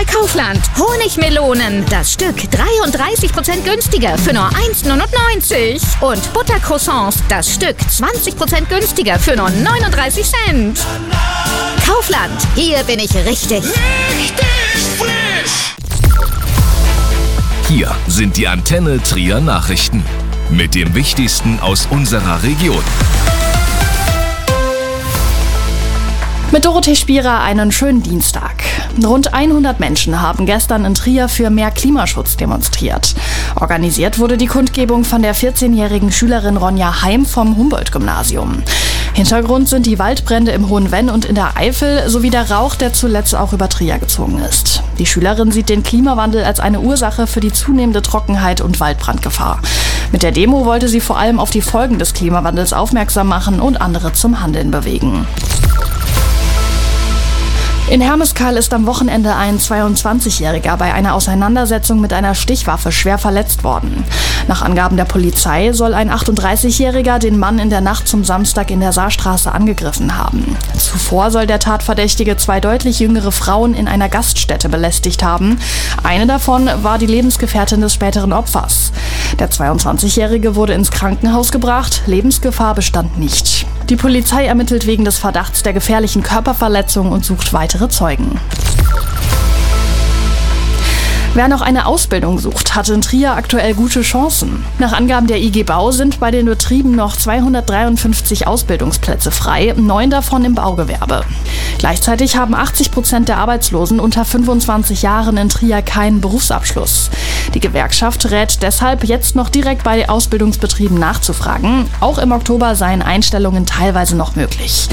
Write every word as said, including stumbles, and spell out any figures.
bei Kaufland. Honigmelonen, das Stück dreiunddreißig Prozent günstiger für nur eins neunundneunzig. Und Buttercroissants, das Stück zwanzig Prozent günstiger für nur neununddreißig Cent. Kaufland, hier bin ich richtig. Richtig frisch! Hier sind die Antenne Trier Nachrichten mit dem Wichtigsten aus unserer Region. Mit Dorothee Spierer einen schönen Dienstag. Rund hundert Menschen haben gestern in Trier für mehr Klimaschutz demonstriert. Organisiert wurde die Kundgebung von der vierzehnjährigen Schülerin Ronja Heim vom Humboldt-Gymnasium. Hintergrund sind die Waldbrände im Hohen Venn und in der Eifel sowie der Rauch, der zuletzt auch über Trier gezogen ist. Die Schülerin sieht den Klimawandel als eine Ursache für die zunehmende Trockenheit und Waldbrandgefahr. Mit der Demo wollte sie vor allem auf die Folgen des Klimawandels aufmerksam machen und andere zum Handeln bewegen. In Hermeskeil ist am Wochenende ein zweiundzwanzigjähriger bei einer Auseinandersetzung mit einer Stichwaffe schwer verletzt worden. Nach Angaben der Polizei soll ein achtunddreißigjähriger den Mann in der Nacht zum Samstag in der Saarstraße angegriffen haben. Zuvor soll der Tatverdächtige zwei deutlich jüngere Frauen in einer Gaststätte belästigt haben. Eine davon war die Lebensgefährtin des späteren Opfers. Der zweiundzwanzigjährige wurde ins Krankenhaus gebracht, Lebensgefahr bestand nicht. Die Polizei ermittelt wegen des Verdachts der gefährlichen Körperverletzung und sucht weitere Zeugen. Wer noch eine Ausbildung sucht, hat in Trier aktuell gute Chancen. Nach Angaben der I G Bau sind bei den Betrieben noch zweihundertdreiundfünfzig Ausbildungsplätze frei, neun davon im Baugewerbe. Gleichzeitig haben achtzig Prozent der Arbeitslosen unter fünfundzwanzig Jahren in Trier keinen Berufsabschluss. Die Gewerkschaft rät deshalb, jetzt noch direkt bei Ausbildungsbetrieben nachzufragen. Auch im Oktober seien Einstellungen teilweise noch möglich.